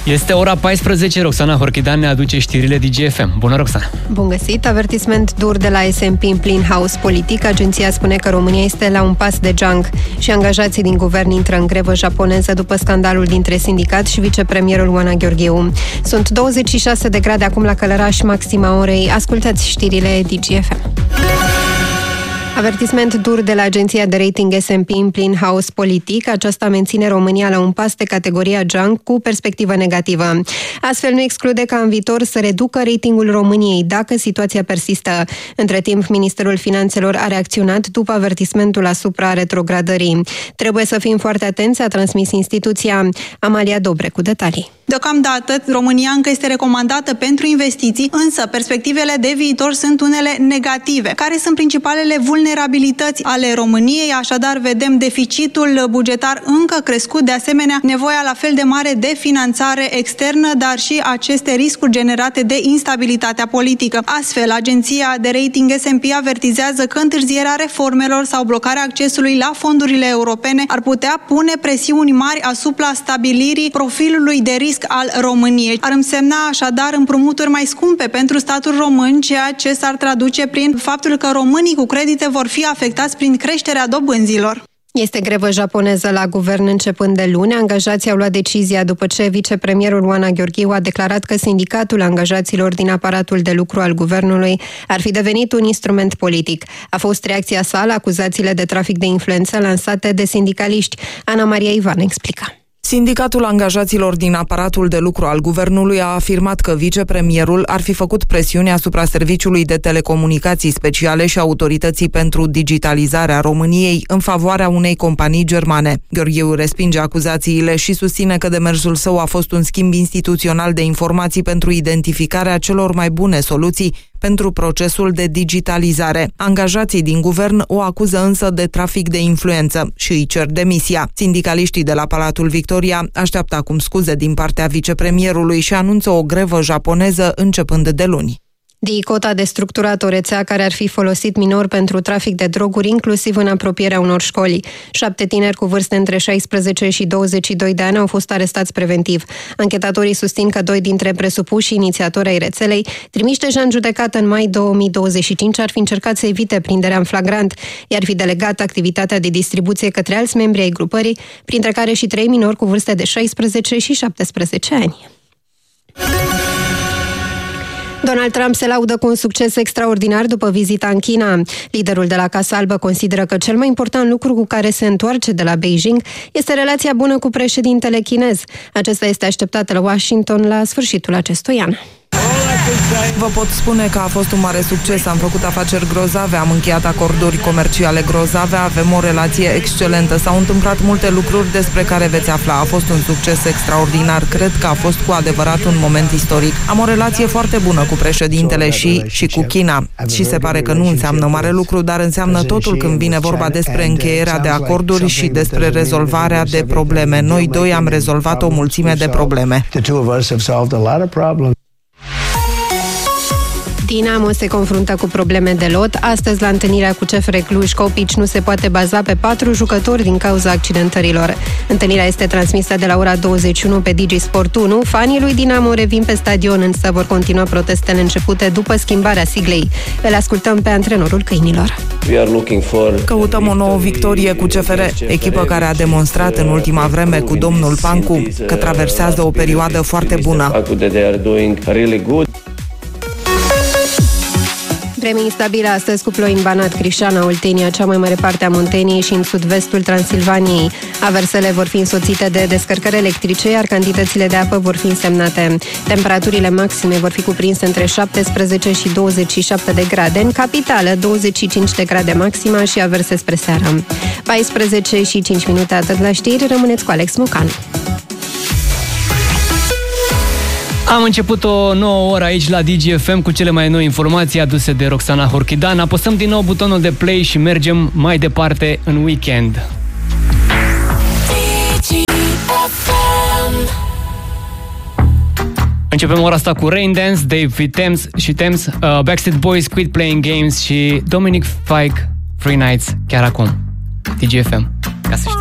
Este ora 14, Roxana Horchidan ne aduce știrile DGFM. Bună, Roxana! Bun găsit! Avertisment dur de la S&P în plin haos politic. Agenția spune că România este la un pas de junk și angajații din guvern intră în grevă japoneză după scandalul dintre sindicat și vicepremierul Oana Gheorghiu. Sunt 26 de grade acum la Călăraș, maxima orei. Ascultați știrile DGFM. Avertisment dur de la agenția de rating S&P în plin haos politic. Aceasta menține România la un pas de categoria junk cu perspectivă negativă. Astfel nu exclude ca în viitor să reducă ratingul României dacă situația persistă. Între timp, Ministerul Finanțelor a reacționat după avertismentul asupra retrogradării. Trebuie să fim foarte atenți, a transmis instituția. Amalia Dobre cu detalii. Deocamdată, România încă este recomandată pentru investiții, însă perspectivele de viitor sunt unele negative. Care sunt principalele vulnerabilități ale României? Așadar, vedem deficitul bugetar încă crescut, de asemenea, nevoia la fel de mare de finanțare externă, dar și aceste riscuri generate de instabilitatea politică. Astfel, agenția de rating S&P avertizează că întârzierea reformelor sau blocarea accesului la fondurile europene ar putea pune presiuni mari asupra stabilirii profilului de risc al României. Ar însemna așadar împrumuturi mai scumpe pentru statul român, ceea ce s-ar traduce prin faptul că românii cu credite vor fi afectați prin creșterea dobânzilor. Este grevă japoneză la guvern începând de luni. Angajații au luat decizia după ce vicepremierul Oana Gheorghiu a declarat că sindicatul angajaților din aparatul de lucru al guvernului ar fi devenit un instrument politic. A fost reacția sa la acuzațiile de trafic de influență lansate de sindicaliști. Ana Maria Ivan explică. Sindicatul angajaților din aparatul de lucru al guvernului a afirmat că vicepremierul ar fi făcut presiune asupra Serviciului de Telecomunicații Speciale și Autorității pentru Digitalizarea României în favoarea unei companii germane. Gheorghiu respinge acuzațiile și susține că demersul său a fost un schimb instituțional de informații pentru identificarea celor mai bune soluții pentru procesul de digitalizare. Angajații din guvern o acuză însă de trafic de influență și îi cer demisia. Sindicaliștii de la Palatul Victoria așteaptă acum scuze din partea vicepremierului și anunță o grevă japoneză începând de luni. DICOT a destructurat o rețea care ar fi folosit minori pentru trafic de droguri, inclusiv în apropierea unor școli. 7 tineri cu vârste între 16 și 22 de ani au fost arestați preventiv. Anchetatorii susțin că 2 dintre presupuși inițiatori ai rețelei, trimiși deja în judecată în mai 2025, ar fi încercat să evite prinderea în flagrant, iar fi delegat activitatea de distribuție către alți membri ai grupării, printre care și 3 minori cu vârste de 16 și 17 ani. Donald Trump se laudă cu un succes extraordinar după vizita în China. Liderul de la Casa Albă consideră că cel mai important lucru cu care se întoarce de la Beijing este relația bună cu președintele chinez. Acesta este așteptat la Washington la sfârșitul acestui an. Vă pot spune că a fost un mare succes, am făcut afaceri grozave, am încheiat acorduri comerciale grozave, avem o relație excelentă, s-au întâmplat multe lucruri despre care veți afla. A fost un succes extraordinar, cred că a fost cu adevărat un moment istoric. Am o relație foarte bună cu președintele și cu China și se pare că nu înseamnă mare lucru, dar înseamnă totul când vine vorba despre încheierea de acorduri și despre rezolvarea de probleme. Noi doi am rezolvat o mulțime de probleme. Dinamo se confruntă cu probleme de lot. Astăzi, la întâlnirea cu CFR Cluj, Copici nu se poate baza pe 4 jucători din cauza accidentărilor. Întâlnirea este transmisă de la ora 21 pe DigiSport 1. Fanii lui Dinamo revin pe stadion, însă vor continua protestele începute după schimbarea siglei. Îl ascultăm pe antrenorul câinilor. Căutăm o nouă victorie cu CFR, echipă care a demonstrat în ultima vreme cu domnul Pancu că traversează o perioadă foarte bună. Vreme instabilă astăzi cu ploi în Banat, Crișana, Oltenia, cea mai mare parte a Munteniei și în sud-vestul Transilvaniei. Aversele vor fi însoțite de descărcări electrice, iar cantitățile de apă vor fi însemnate. Temperaturile maxime vor fi cuprinse între 17 și 27 de grade. În capitală, 25 de grade maxima și averse spre seară. 14 și 5 minute atât la știri, rămâneți cu Alex Mocan. Am început o nouă oră aici la DGFM cu cele mai noi informații aduse de Roxana Horchidan. Apăsăm din nou butonul de play și mergem mai departe în weekend. Începem ora asta cu Rain Dance, Dave Thames, Backstreet Boys, Quit Playing Games și Dominic Fike, Free Nights, chiar acum. DGFM, ca să știi.